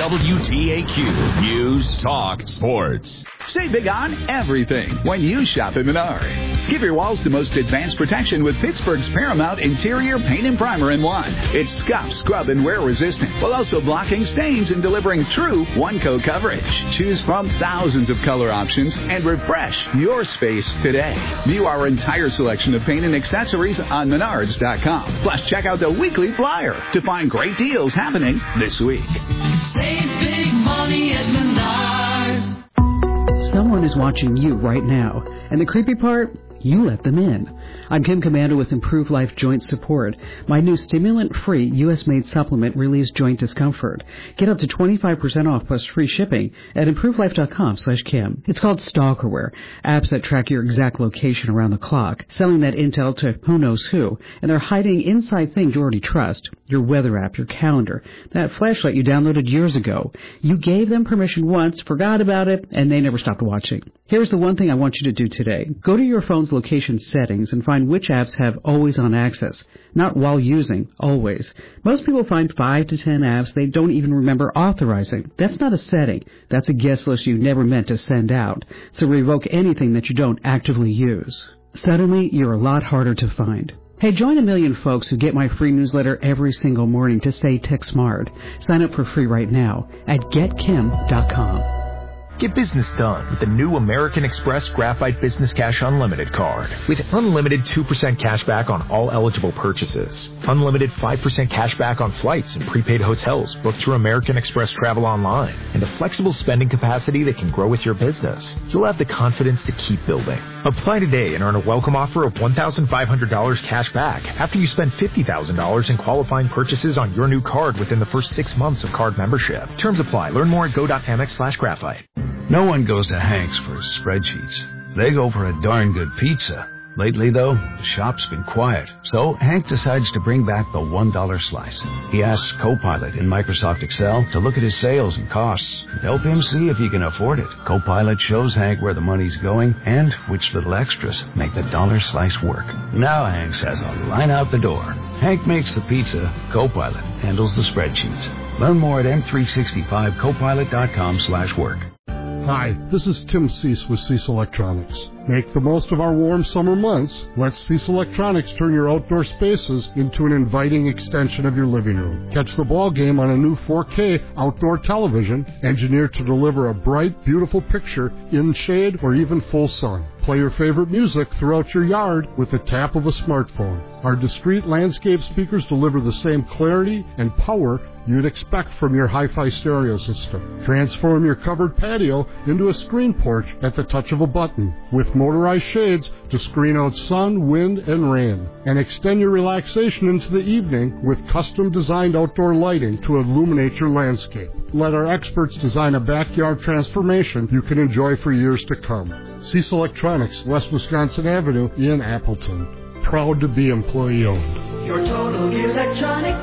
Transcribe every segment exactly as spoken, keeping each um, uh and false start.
W T A Q News Talk Sports. Save big on everything when you shop at Menards. Give your walls the most advanced protection with Pittsburgh's Paramount Interior Paint and Primer in one. It's scuff, scrub, and wear resistant, while also blocking stains and delivering true one-coat coverage. Choose from thousands of color options and refresh your space today. View our entire selection of paint and accessories on Menards dot com. Plus, check out the weekly flyer to find great deals happening this week. Save big money at Menards. Someone is watching you right now, and the creepy part, you let them in. I'm Kim Commando with Improved Life Joint Support. My new stimulant-free U S made supplement relieves joint discomfort. Get up to twenty-five percent off plus free shipping at improved life dot com slash Kim. It's called Stalkerware, apps that track your exact location around the clock, selling that intel to who knows who, and they're hiding inside things you already trust. Your weather app, your calendar, that flashlight you downloaded years ago. You gave them permission once, forgot about it, and they never stopped watching. Here's the one thing I want you to do today. Go to your phone's location settings and find which apps have always-on access. Not while using, always. Most people find five to ten apps they don't even remember authorizing. That's not a setting. That's a guest list you never meant to send out. So revoke anything that you don't actively use. Suddenly, you're a lot harder to find. Hey, join a million folks who get my free newsletter every single morning to stay tech smart. Sign up for free right now at get kim dot com. Get business done with the new American Express Graphite Business Cash Unlimited card. With unlimited two percent cash back on all eligible purchases. Unlimited five percent cash back on flights and prepaid hotels booked through American Express Travel Online. And a flexible spending capacity that can grow with your business. You'll have the confidence to keep building. Apply today and earn a welcome offer of one thousand five hundred dollars cash back after you spend fifty thousand dollars in qualifying purchases on your new card within the first six months of card membership. Terms apply. Learn more at go.amex slash graphite. No one goes to Hank's for spreadsheets. They go for a darn good pizza. Lately, though, the shop's been quiet. So Hank decides to bring back the one dollar slice. He asks Copilot in Microsoft Excel to look at his sales and costs and help him see if he can afford it. Copilot shows Hank where the money's going and which little extras make the dollar slice work. Now Hank has a line out the door. Hank makes the pizza. Copilot handles the spreadsheets. Learn more at m three sixty-five copilot dot com slash work. Hi, this is Tim Cease with Cease Electronics. Make the most of our warm summer months. Let Cease Electronics turn your outdoor spaces into an inviting extension of your living room. Catch the ball game on a new four K outdoor television, engineered to deliver a bright, beautiful picture in shade or even full sun. Play your favorite music throughout your yard with the tap of a smartphone. Our discreet landscape speakers deliver the same clarity and power you'd expect from your hi-fi stereo system. Transform your covered patio into a screen porch at the touch of a button, with motorized shades to screen out sun, wind, and rain. And extend your relaxation into the evening with custom-designed outdoor lighting to illuminate your landscape. Let our experts design a backyard transformation you can enjoy for years to come. Cease Electronics, West Wisconsin Avenue in Appleton. Proud to be employee-owned. Your total electronic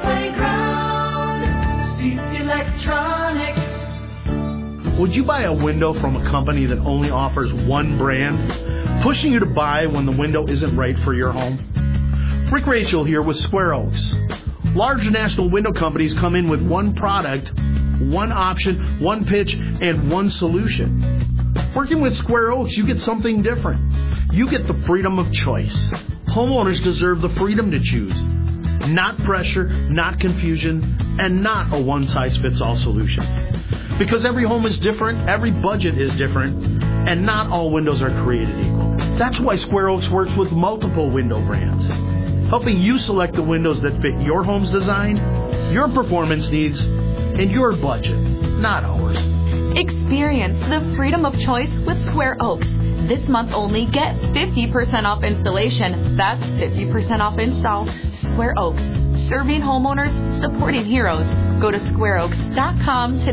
playground. Cease Electronics. Would you buy a window from a company that only offers one brand, pushing you to buy when the window isn't right for your home? Rick Rachel here with Square Oaks. Large national window companies come in with one product, one option, one pitch, and one solution. Working with Square Oaks, you get something different. You get the freedom of choice. Homeowners deserve the freedom to choose. Not pressure, not confusion, and not a one-size-fits-all solution. Because every home is different, every budget is different, and not all windows are created equal. That's why Square Oaks works with multiple window brands, helping you select the windows that fit your home's design, your performance needs, and your budget, not ours. Experience the freedom of choice with Square Oaks. This month only, get fifty percent off installation. That's fifty percent off install. Square Oaks, serving homeowners, supporting heroes. Go to square oaks dot com today.